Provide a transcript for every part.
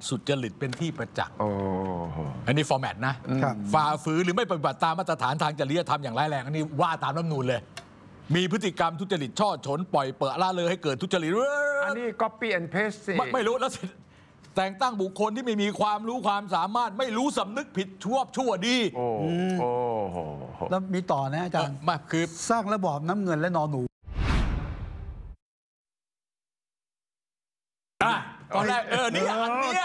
สุจริตเป็นที่ประจักษ์โอ้อันนี้ฟอร์แมตนะฝ่าฝืนหรือไม่ปฏิบัติตามมาตรฐานทางจริยธรรมอย่างร้ายแรงอันนี้ว่าตามรัฐธรรมนูญเลยมีพฤติกรรมทุจริตช่อฉนปล่อยเปละละเลยให้เกิดทุจริตอันนี้ copy and paste สิไม่รู้แล้วแต่งตั้งบุคคลที่ไม่มีความรู้ความสามารถไม่รู้สำนึกผิดชั่วดีโอ้โหแล้วมีต่อนะอาจารย์มาคือสร้างระบอบน้ำเงินและนอหนูตอนแรกนี่อันเนี้ย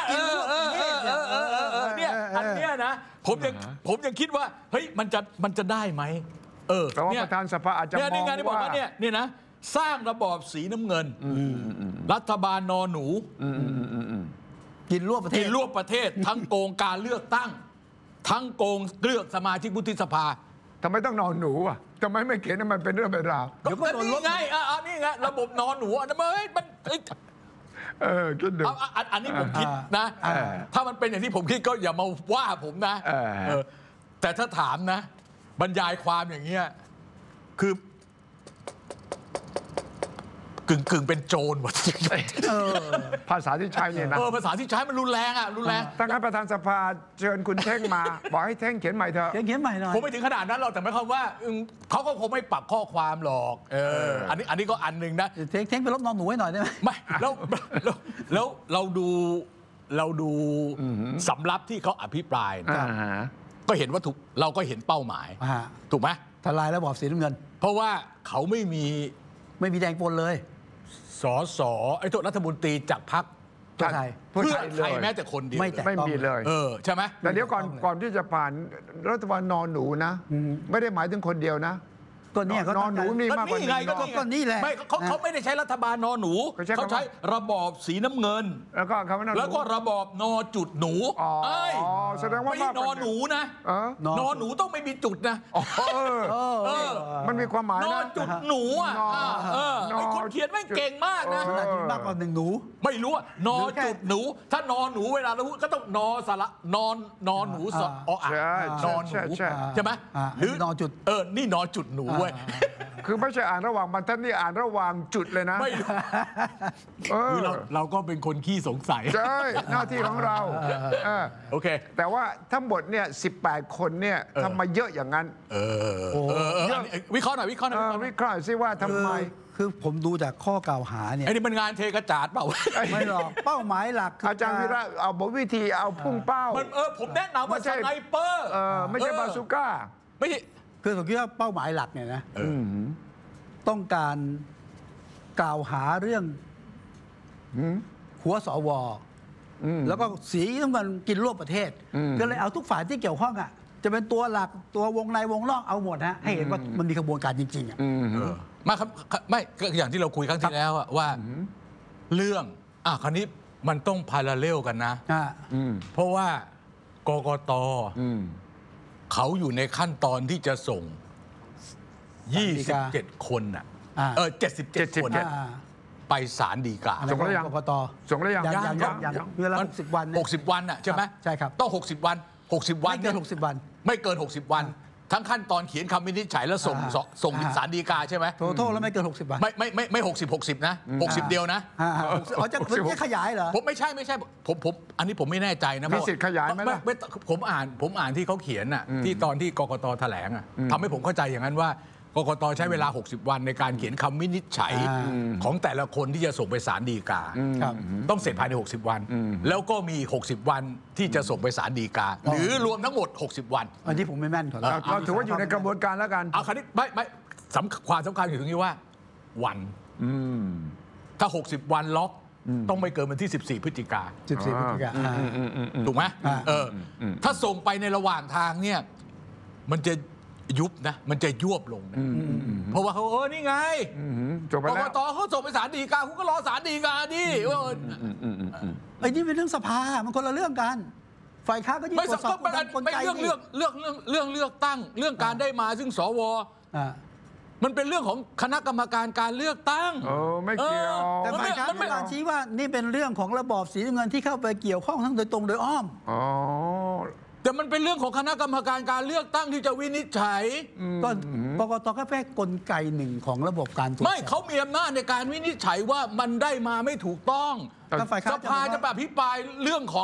เนี่ยอันเนี้ยนะผมยังคิดว่าเฮ้ยมันจะได้ไหมแต่ว่าประธานสภาอาจจะมองว่าเนี่ยนะสร้างระบอบสีน้ำเงินรัฐบาลนอหนูกินรวบประเทศทั้งโกงการเลือกตั้งทั้งโกงเลือกสมาชิกวุฒิสภาทำไมต้องนอนหนูอ่ะทำไมไม่เขียนให้มันเป็นเรื่องเป็นราวก็นี่ไงนี่ไงระบบนอนหนูมันคิดดูอันนี้ผมคิดนะถ้ามันเป็นอย่างที่ผมคิดก็อย่ามาว่าผมนะแต่ถ้าถามนะบรรยายความอย่างเงี้ยคือกึ่งเป็นโจรว่ะภาษาที่ใช้เนี่ยนะภาษาที่ใช้มันรุนแรงตั้งแต่ประธานสภาเชิญคุณเท่งมาบอกให้เท่งเขียนใหม่เถอะเขียนใหม่หน่อยผมไม่ถึงขนาดนั้นหรอกแต่หมายความว่าเขาก็คงไม่ปรับข้อความหรอกอันนี้ก็อันหนึ่งนะเท่งไปลบนอนหนูไว้หน่อยได้ไหมไม่แล้วเราดูสำรับที่เขาอภิปรายก็เห็นว่าเราก็เห็นเป้าหมายถูกไหมทลายระบอบสีน้ำเงินเพราะว่าเขาไม่มีแดงปนเลยสไอ้ตัวรัฐมนตรีจากพรรคเพื่อไทยแม้แต่คนเดียวไม่มีเลยใช่ไหมแต่เดี๋ยวก่อนที่จะผ่านรัฐบาลนอนหนูนะไม่ได้หมายถึงคนเดียวนะก็เนี่ยนอนหนูมีมากกว่านี้ก็นี่แหละเขาไม่ได้ใช้รัฐบาลนอนหนูเขาใช้ระบอบสีน้ำเงินแล้วก็ระบอบนอจุดหนูแสดงว่าไม่นอนหนูนะนอนหนูต้องไม่มีจุดนะมันมีความหมายนอจุดหนูคนเขียนไม่เก่งมากนะมากกว่าหนึ่งหนูไม่รู้นอจุดหนูถ้านอนหนูเวลาเราพูดก็ต้องนอสระนอนหนูนอนหนูใช่ไหมหรือนอจุดนี่นอจุดหนูคือไม่ใช่อ่านระหว่างบรรทัดนี่อ่านระหว่างจุดเลยนะไม่คือเราก็เป็นคนขี้สงสัยใช่หน้าที่ของเราโอเคแต่ว่าทั้งหมดเนี่ย18 คนเนี่ยทำมาเยอะอย่างนั้นวิเคราะห์หน่อยวิเคราะห์ซิว่าทำไมคือผมดูจากข้อกล่าวหาเนี่ยไอ้นี่มันงานเทกระจาดเปล่าไม่หรอกเป้าหมายหลักอาจารย์วีระเอาบอกวิธีเอาพุ่งเป้าผมแนะนำว่าสไนเปอร์ไม่ใช่บาซูก้าไม่ใช่คือผมคิดว่าเป้าหมายหลักเนี่ยนะต้องการกล่าวหาเรื่องหัวสวแล้วก็สีน้ำเงินกินรวบประเทศก็เลยเอาทุกฝ่ายที่เกี่ยวข้องอ่ะจะเป็นตัวหลักตัววงในวงนอกเอาหมดฮะให้เห็นว่ามันมีกระบวนการจริงๆอ่ะมาครับไม่ก็อย่างที่เราคุยครั้งที่แล้วว่าเรื่องคราวนี้มันต้องพาราเลลกันนะเพราะว่ากกตเขาอยู่ในขั้นตอนที่จะส่ง27 คน77 คนไปศาลฎีกาส่งแล้วยังกกตส่งแล้วยังเวลา60 วัน 60 วันใช่ไหมใช่ครับต้อง60 วัน60 วันไม่เกิน60 วันไม่เกิน60 วันทั้งขั้นตอนเขียนคำวินิจฉัยแล้วส่งศาลฎีกาใช่ไหมโทษแล้วไม่เกิน60 วันไม่60 นะ60 เดียวนะจะขยายเหรอผมไม่ใช่ผมอันนี้ผมไม่แน่ใจนะมีสิทธิ์ขยายไหมล่ะผมอ่านที่เขาเขียนที่ตอนที่กกตแถลงทำให้ผมเข้าใจอย่างนั้นว่ากกตใช้เวลา60 วันในการเขียนคำวินิจฉัยของแต่ละคนที่จะส่งไปศาลฎีกาต้องเสร็จภายใน60 วันแล้วก็มี60 วันที่จะส่งไปศาลฎีกาหรือรวมทั้งหมด60 วันอันนี้ผมไม่แม่นขอรับเราถือว่าอยู่ในกระบวนการแล้วกันเอาคราวนี้ไม่ความสำคัญอยู่ตรงนี้ว่าวันถ้า60 วันล็อกต้องไม่เกินวันที่14 พฤศจิกาถูกไหมถ้าส่งไปในระหว่างทางเนี่ยมันจะยุบนะมันจะยวบลงนะเพราะว่าเขานี่ไงกกตเขาส่งไปศาลฎีกาคุณก็รอศาลฎีกาดิไอ้นี่เป็นเรื่องสภามันคนละเรื่องกันฝ่ายค้านก็ยิ่งตรวจสอบไม่เรื่องเลือกตั้งเรื่องการได้มาซึ่งสวมันเป็นเรื่องของคณะกรรมการการเลือกตั้งไม่เกี่ยวแต่ฝ่ายค้านกำลังชี้ว่านี่เป็นเรื่องของระบอบสีน้ำเงินที่เข้าไปเกี่ยวข้องทั้งโดยตรงโดยอ้อมแต่มันเป็นเรื่องของคณะกรรมการการเลือกตั้งที่จะวินิจฉัยก็กกตก็แค่กลไกหนึ่งของระบบการตรวจสอบไม่เขามีอำนาจในการวินิจฉัยว่ามันได้มาไม่ถูกต้องสภาจะอภิปรายเรื่องของ